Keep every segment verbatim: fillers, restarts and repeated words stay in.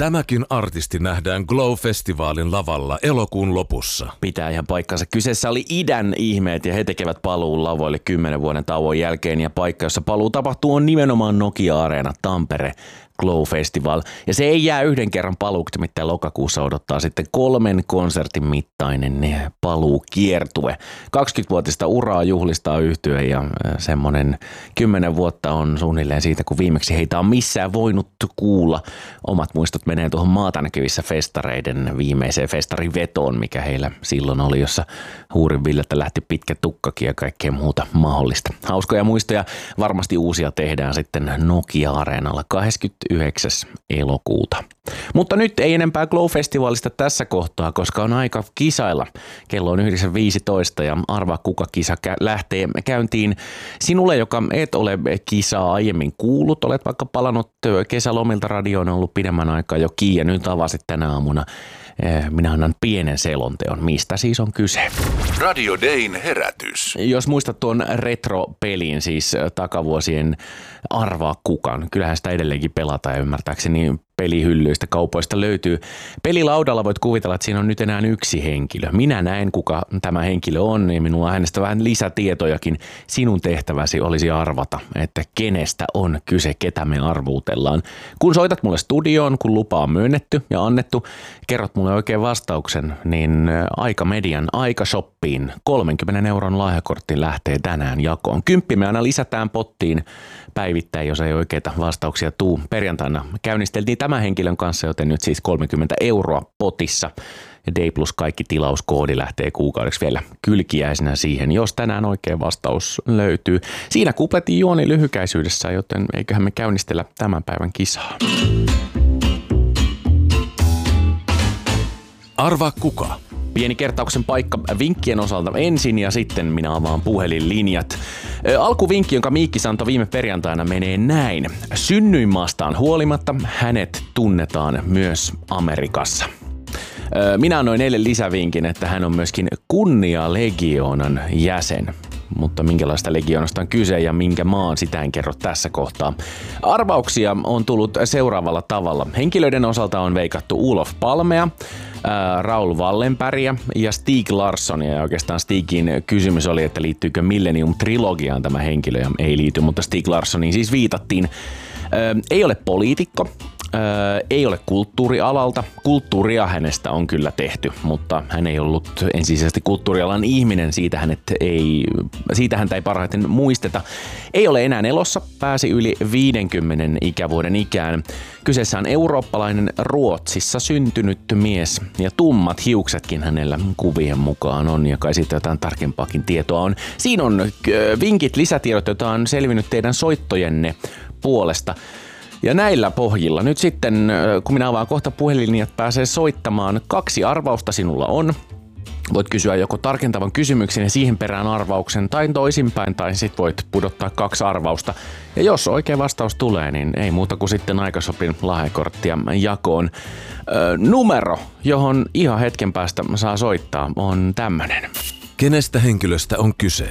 Tämäkin artisti nähdään Glow-festivaalin lavalla elokuun lopussa. Pitää ihan paikkansa. Kyseessä oli idän ihmeet ja he tekevät paluun lavoille kymmenen vuoden tauon jälkeen. Ja paikka, jossa paluu tapahtuu, on nimenomaan Nokia-areena Tampere Glow Festival. Ja se ei jää yhden kerran paluuksi, mitä lokakuussa odottaa sitten kolmen konsertin mittainen paluukiertue. kaksikymmenvuotista uraa juhlistaa yhtye ja semmoinen kymmenen vuotta on suunnilleen siitä, kun viimeksi heitä on missään voinut kuulla. Omat muistot menee tuohon maata näkyvissä festareiden viimeiseen festarivetoon, mikä heillä silloin oli, jossa Huurin Villettä lähti pitkä tukkakin ja kaikkea muuta mahdollista. Hauskoja muistoja, varmasti uusia tehdään sitten Nokia-areenalla kahdeskymmenesyhdeksäs elokuuta. Mutta nyt ei enempää Glow-festivaalista tässä kohtaa, koska on aika kisailla. Kello on yhdeksän viisitoista ja arvaa kuka kisa lähtee käyntiin. Sinulle, joka et ole kisaa aiemmin kuullut, olet vaikka palannut kesälomilta radioon, on ollut pidemmän aikaa jo kiinni ja nyt avasit tänä aamuna. Minä annan pienen selonteon, mistä siis on kyse. Radio Dayn herätys. Jos muistat tuon retro-pelin, siis takavuosien arvaa kukaan, kyllähän sitä edelleenkin pelataan ja ymmärtääkseni pelihyllyistä kaupoista löytyy. Pelilaudalla voit kuvitella, että siinä on nyt enää yksi henkilö. Minä näen, kuka tämä henkilö on ja minulla on hänestä vähän lisätietojakin. Sinun tehtäväsi olisi arvata, että kenestä on kyse, ketä me arvuutellaan. Kun soitat mulle studioon, kun lupa on myönnetty ja annettu, kerrot mulle oikein vastauksen, niin Aika-median Aika-shoppiin kolmenkymmenen euron lahjakortti lähtee tänään jakoon. Kymppi me aina lisätään pottiin päivittäin, jos ei oikeita vastauksia tuu. Perjantaina käynnisteltiin tämän henkilön kanssa, joten nyt siis kolmekymmentä euroa potissa. Ja Day Plus kaikki tilauskoodi lähtee kuukaudeksi vielä kylkiäisenä siihen, jos tänään oikea vastaus löytyy. Siinä kupletin juoni lyhykäisyydessä, joten eiköhän me käynnistellä tämän päivän kisaa. Arvaa kuka? Pieni kertauksen paikka vinkkien osalta ensin ja sitten minä avaan puhelinlinjat. Alkuvinkki, jonka Miikkis antoi viime perjantaina, menee näin. Synnyinmaastaan huolimatta hänet tunnetaan myös Amerikassa. Minä annoin eilen lisävinkin, että hän on myöskin Kunnia-legioonan jäsen. Mutta minkälaista legioonasta on kyse ja minkä maan, sitä en kerro tässä kohtaa. Arvauksia on tullut seuraavalla tavalla. Henkilöiden osalta on veikattu Olof Palmea, ää, Raoul Wallenbergia ja Stieg Larssonia. Ja oikeastaan Stiegin kysymys oli, että liittyykö Millennium-trilogiaan tämä henkilö, ja ei liity, mutta Stieg Larssoniin siis viitattiin. Ää, ei ole poliitikko. Öö, ei ole kulttuurialalta. Kulttuuria hänestä on kyllä tehty, mutta hän ei ollut ensisijaisesti kulttuurialan ihminen. Siitä, hänet ei, siitä häntä ei parhaiten muisteta. Ei ole enää elossa, pääsi yli viidenkymmenen ikävuoden ikään. Kyseessä on eurooppalainen Ruotsissa syntynyt mies ja tummat hiuksetkin hänellä kuvien mukaan on ja kai siitä jotain tarkempaakin tietoa on. Siinä on vinkit, lisätiedot, joita on selvinnyt teidän soittojenne puolesta. Ja näillä pohjilla nyt sitten, kun minä avaan kohta puhelinlinjat, pääsee soittamaan. Kaksi arvausta sinulla on. Voit kysyä joko tarkentavan kysymyksen ja siihen perään arvauksen tai toisinpäin, tai sit voit pudottaa kaksi arvausta. Ja jos oikea vastaus tulee, niin ei muuta kuin sitten Aika-shopin lahjakorttia jakoon. Öö, numero, johon ihan hetken päästä saa soittaa, on tämmönen. Kenestä henkilöstä on kyse?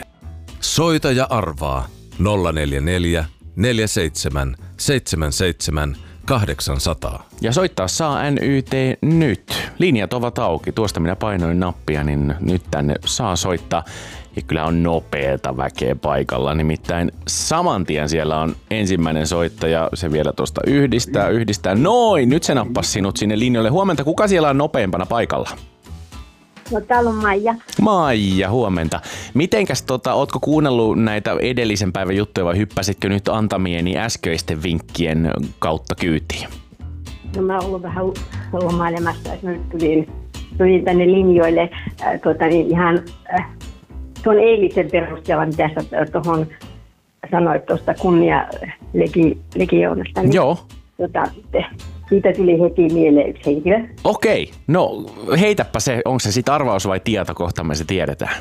Soita ja arvaa nolla neljä neljä neljä seitsemän seitsemän seitsemän kahdeksan nolla nolla. Ja soittaa saa N Y T nyt. Linjat ovat auki. Tuosta minä painoin nappia, niin nyt tänne saa soittaa. Ja kyllä on nopeata väkeä paikalla. Nimittäin saman tien siellä on ensimmäinen soittaja. Se vielä tuosta yhdistää, yhdistää. Noin, nyt se nappasi sinut sinne linjoille. Huomenta, kuka siellä on nopeampana paikalla? No täällä on Maija. Maija, huomenta. Mitenkäs tota, ootko kuunnellut näitä edellisen päivän juttuja vai hyppäsitkö nyt antamieni äskeisten vinkkien kautta kyytiin? No mä oon ollut vähän lomailemassa, että nyt tulin, tulin tänne linjoille äh, tuota, niin ihan äh, tuon eilisen perusteella, mitä sä tuohon sanoit tuosta kunnia-legioonasta. Niin, joo. Tota, siitä tuli heti mieleen yksi henkilö. Okei, no heitäpä se, onko se sitten arvaus vai tieto, kohta me se tiedetään.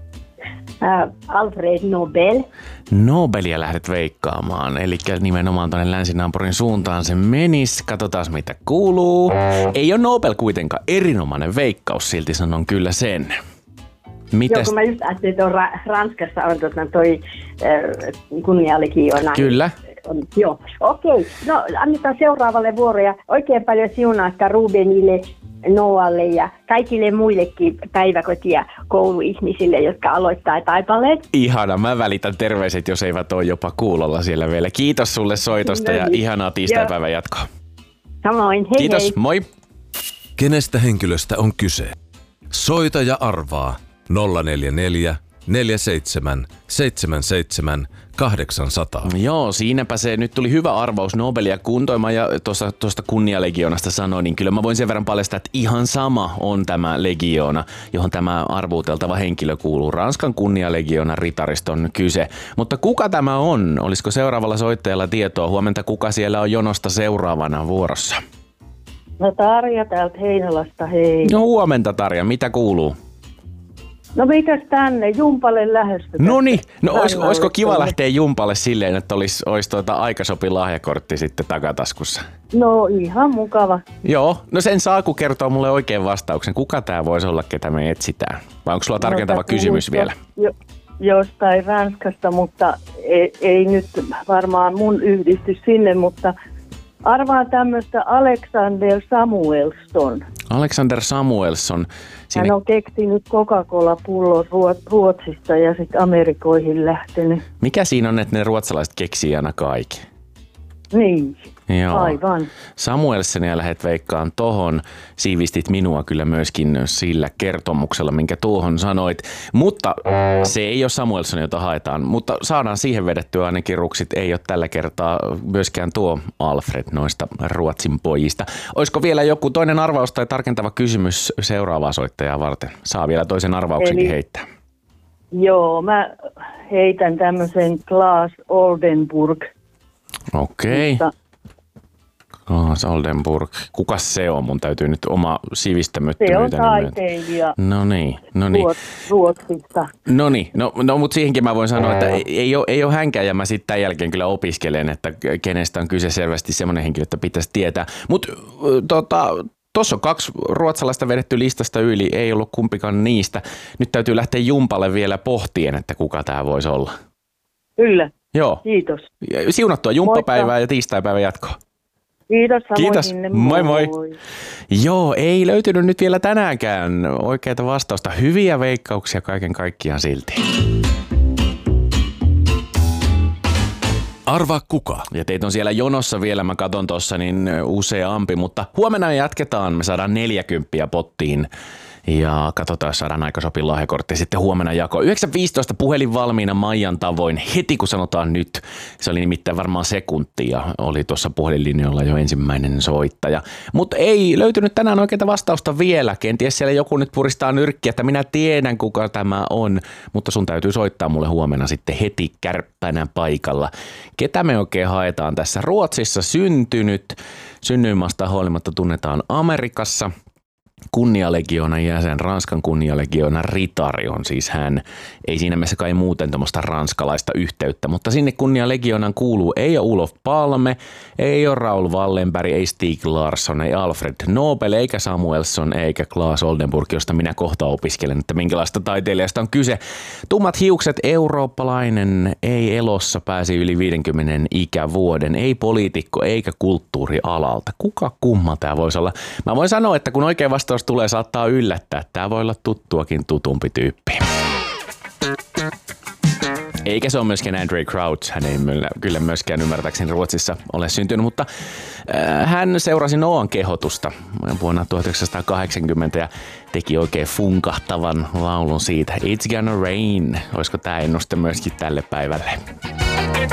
Äh, Alfred Nobel. Nobelia lähdet veikkaamaan, eli nimenomaan tuonne länsinaapurin suuntaan se menis. Katsotaan mitä kuuluu. Ei ole Nobel kuitenkaan, erinomainen veikkaus, silti sanon kyllä sen. Mitäs? Joo, kun mä just ajattelin, että Ranskassa on tuota, toi äh, kunnia-legioona. Kyllä. on, joo. Okei, no annetaan seuraavalle vuoroja. Oikein paljon siunausta Rubenille, Noalle ja kaikille muillekin päiväkoti- ja kouluihmisille, jotka aloittaa taipaleet. Ihana, mä välitän terveiset, jos eivät ole jopa kuulolla siellä vielä. Kiitos sulle soitosta ja ihanaa tiistaipäivän jatkoa. Samoin, hei Kiitos, hei. moi. Kenestä henkilöstä on kyse? Soita ja arvaa nolla neljä neljä, neljä seitsemän, seitsemän seitsemän, kahdeksan nolla nolla. Joo, siinäpä se. Nyt tuli hyvä arvaus Nobelia kuntoimaan ja tuosta, tuosta kunnialegioonasta sanoin, niin kyllä mä voin sen verran paljastaa, että ihan sama on tämä legioona, johon tämä arvuuteltava henkilö kuuluu. Ranskan kunnialegioona ritariston kyse. Mutta kuka tämä on? Olisiko seuraavalla soittajalla tietoa? Huomenta, kuka siellä on jonosta seuraavana vuorossa? No Tarja täältä Heinolasta, hei. No huomenta Tarja, mitä kuuluu? No mitäs tänne, Jumpalle lähdöstä? No niin, no olis, olisiko kiva lähteä Jumpalle silleen, että olisi, olisi tuota aikasopi lahjakortti sitten takataskussa? No ihan mukava. Joo, no sen saa, kun kertoo mulle oikein vastauksen. Kuka tää voisi olla, ketä me etsitään? Vai onko sulla tarkentava no, kysymys vielä? Jo, jostain Ranskasta, mutta ei, ei nyt varmaan mun yhdistys sinne, mutta arvaan tämmöistä Alexander Samuelsson. Alexander Samuelsson. Siinä... Hän on keksinyt Coca-Cola-pullon Ruotsista ja sitten Amerikoihin lähtenyt. Mikä siinä on, että ne ruotsalaiset keksii aina kaiken? Niin, Joo. aivan. Samuelssonia lähdet veikkaan tohon. Siivistit minua kyllä myöskin sillä kertomuksella, minkä tuohon sanoit. Mutta se ei ole Samuelsson, jota haetaan. Mutta saadaan siihen vedettyä ainakin ruksit. Ei ole tällä kertaa myöskään tuo Alfred noista Ruotsin pojista. Olisiko vielä joku toinen arvaus tai tarkentava kysymys seuraavaa soittajaa varten? Saa vielä toisen arvauksenkin Eli... heittää. Joo, mä heitän tämmöisen Klaas Oldenburg. Okei. Mutta... Klaas Oldenburg. Kukas se on? Mun täytyy nyt oma Se on sivistämättömyyteni myöntää. taiteilija No niin, no niin. Ruotsista. No niin, no, no mutta siihenkin mä voin sanoa, että ei, ei, ole, ei ole hänkään ja mä sitten tämän jälkeen kyllä opiskelen, että kenestä on kyse selvästi semmoinen henkilö, että pitäisi tietää. Mutta tota, tuossa on kaksi ruotsalaista vedetty listasta yli, ei ollut kumpikaan niistä. Nyt täytyy lähteä Jumpalle vielä pohtien, että kuka tämä voisi olla. Kyllä, Joo. kiitos. Siunattua jumppapäivää ja tiistaipäivän jatkoa. Kiitos, samoin Kiitos. sinne. Moi moi. Joo, ei löytynyt nyt vielä tänäänkään oikeaa vastausta. Hyviä veikkauksia kaiken kaikkiaan silti. Arvaa kuka? Ja teitä on siellä jonossa vielä, mä katon tuossa niin useampi, mutta huomenna me jatketaan. Me saadaan neljäkymppiä pottiin. Ja katsotaan, jos saadaan aika sopi lahjakortti. Sitten huomenna jako. yhdeksän viisitoista puhelin valmiina Maijan tavoin. Heti kun sanotaan nyt. Se oli nimittäin varmaan sekuntia. Oli tuossa puhelinlinjoilla jo ensimmäinen soittaja. Mutta ei löytynyt tänään oikeaa vastausta vielä. Kenties siellä joku nyt puristaa nyrkkiä, että minä tiedän kuka tämä on. Mutta sun täytyy soittaa mulle huomenna sitten heti kärppänä paikalla. Ketä me oikein haetaan tässä? Ruotsissa syntynyt. Synnyinmaasta huolimatta tunnetaan Amerikassa. Kunnialegionan jäsen, Ranskan kunnialegionan ritari on siis hän. Ei siinä mielessä kai muuten tämmöistä ranskalaista yhteyttä, mutta sinne kunnialegionan kuuluu ei ole Olof Palme, ei ole Raoul Wallenberg, ei Stieg Larsson, ei Alfred Nobel, eikä Samuelsson, eikä Klaas Oldenburg, josta minä kohta opiskelen, että minkälaista taiteilijasta on kyse. Tummat hiukset, eurooppalainen, ei elossa, pääsi yli viidenkymmenen ikävuoden, ei poliitikko, eikä kulttuurialalta. Kuka kumma tämä voisi olla? Mä voin sanoa, että kun oikein vastaus tulee, saattaa yllättää. Tämä voi olla tuttuakin tutumpi tyyppi. Eikä se ole myöskään Andre Crouch. Hän ei kyllä myöskään ymmärtääkseni Ruotsissa ole syntynyt, mutta hän seurasi Noan kehotusta vuonna tuhatyhdeksänsataakahdeksankymmentä ja teki oikein funkahtavan laulun siitä. It's gonna rain. Olisiko tämä ennuste myöskin tälle päivälle?